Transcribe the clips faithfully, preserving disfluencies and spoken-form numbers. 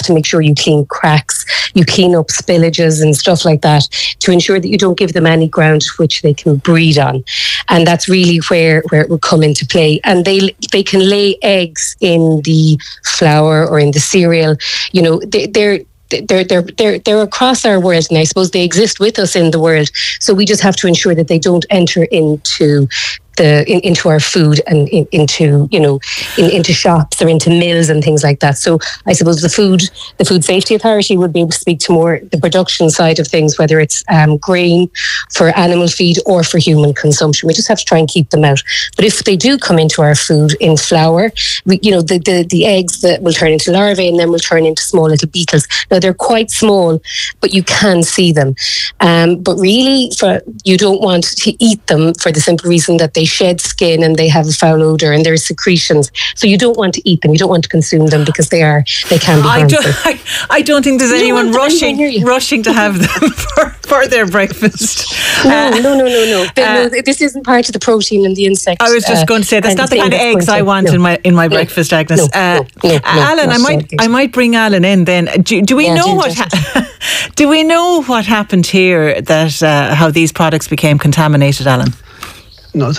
to make sure you clean cracks, you clean up spillages and stuff like that to ensure that you don't give them any ground which they can breed on. And that's really where, where it will come into play. And they they can lay eggs in the flour or in the cereal. You know, they, they're They're, they're, they're, they're across our world, and I suppose they exist with us in the world. So we just have to ensure that they don't enter into the in, into our food and in, into, you know, in, into shops or into mills and things like that. So I suppose the food the Food Safety Authority would be able to speak to more the production side of things, whether it's um, grain for animal feed or for human consumption. We just have to try and keep them out. But if they do come into our food in flour, we, you know, the, the, the eggs that will turn into larvae and then will turn into small little beetles. Now they're quite small, but you can see them. Um, but really, for, you don't want to eat them for the simple reason that they shed skin and they have a foul odor and there's secretions. So you don't want to eat them. You don't want to consume them because they are they can be harmful. I don't, I, I don't think there's you anyone rushing rushing to have them for, for their breakfast. No, uh, no, no, no, no. Uh, no. This isn't part of the protein and the insect. I was just uh, going to say that's not the kind of eggs I want no. in my in my no. breakfast, Agnes. No, uh, no, no, no, Alan, I might I might bring Alan in then. Do, do we yeah, know what ha- do we know what happened here? That uh, how these products became contaminated, Alan? No,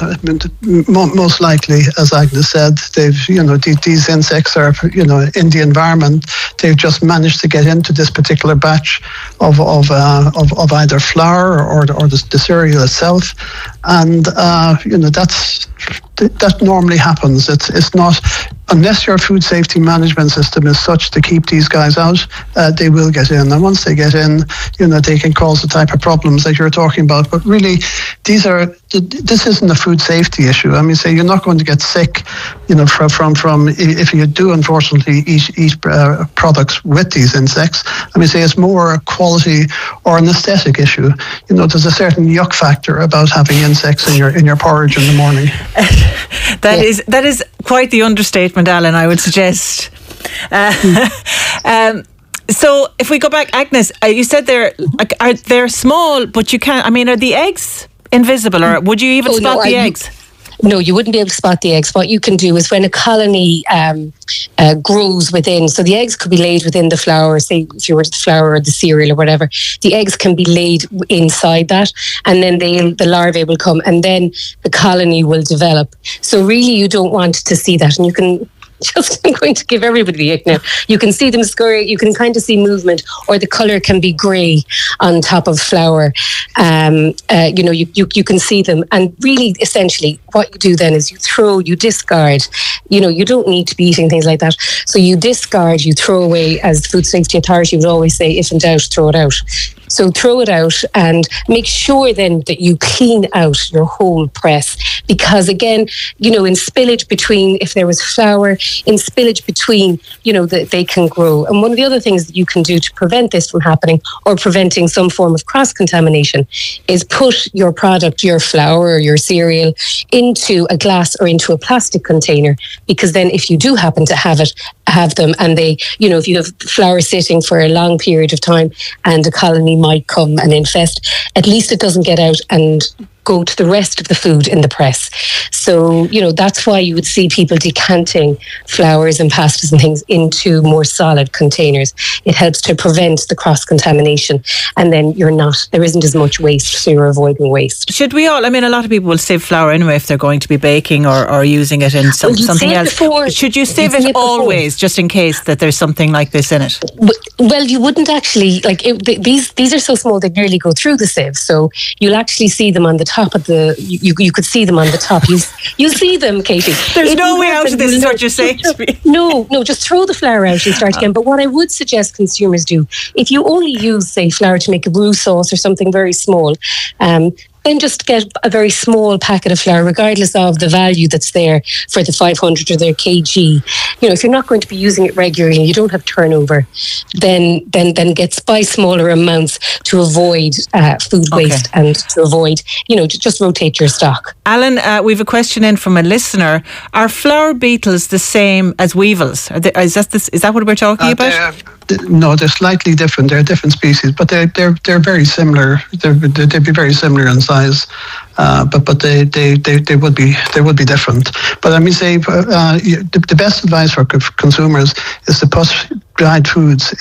most likely, as Agnes said, they've, you know, these insects are, you know, in the environment. They've just managed to get into this particular batch of of uh, of, of either flour or or the, the cereal itself, and uh, you know that's that normally happens. It's it's not. Unless your food safety management system is such to keep these guys out, uh, they will get in. And once they get in, you know, they can cause the type of problems that you're talking about. But really, these are this isn't a food safety issue. I mean, say you're not going to get sick, you know, from from, from if you do unfortunately eat eat uh, products with these insects. I mean, say it's more a quality or an aesthetic issue. You know, there's a certain yuck factor about having insects in your in your porridge in the morning. that yeah. is that is quite the understatement, Alan, I would suggest. Uh, mm. um, so if we go back, Agnes, uh, you said they're are they're small, but you can't. I mean, are the eggs invisible, or would you even oh, spot no, the I, eggs? No, you wouldn't be able to spot the eggs. What you can do is when a colony um, uh, grows within, so the eggs could be laid within the flour, say if you were the flour or the cereal or whatever, the eggs can be laid inside that, and then they the larvae will come, and then the colony will develop. So really you don't want to see that, and you can just I'm going to give everybody the ick now. You can see them scurry, you can kind of see movement, or the colour can be grey on top of flour. Um, uh, you know, you, you you can see them. And really, essentially, what you do then is you throw, you discard. You know, you don't need to be eating things like that. So you discard, you throw away, as the Food Safety Authority would always say, if in doubt, throw it out. So throw it out and make sure then that you clean out your whole press, because again, you know, in spillage between, if there was flour, in spillage between, you know, that they can grow. And one of the other things that you can do to prevent this from happening, or preventing some form of cross-contamination, is put your product, your flour or your cereal, into a glass or into a plastic container, because then if you do happen to have it, have them, and they, you know, if you have flour sitting for a long period of time and a colony might come and infest, at least it doesn't get out and go to the rest of the food in the press. So, you know, that's why you would see people decanting flours and pastas and things into more solid containers. It helps to prevent the cross-contamination, and then you're not, there isn't as much waste, so you're avoiding waste. Should we all, I mean, a lot of people will save flour anyway if they're going to be baking or, or using it in some, well, something else. Before, Should you save it, it always, just in case that there's something like this in it? Well, you wouldn't actually, like, it, these these are so small they nearly go through the sieve, so you'll actually see them on the top of the, you you could see them on the top. You you'll see them, Katie. There's if no way out of this, is what you're saying to me. No, no, just throw the flour out and start again. But what I would suggest consumers do, if you only use, say, flour to make a roux sauce or something very small, um, then just get a very small packet of flour, regardless of the value that's there for the five hundred or their kg. You know, if you're not going to be using it regularly and you don't have turnover, then then then get by smaller amounts to avoid uh, food waste, okay, and to avoid, you know, to just rotate your stock. Alan, uh, we have a question in from a listener. Are flour beetles the same as weevils? Are they, is, that this, is that what we're talking uh, about? They're, no, they're slightly different. They're different species, but they're they're they're very similar. They're, they'd be very similar in size, uh, but but they, they, they, they would be they would be different. But I mean, say uh, the, the best advice for consumers is to put dried foods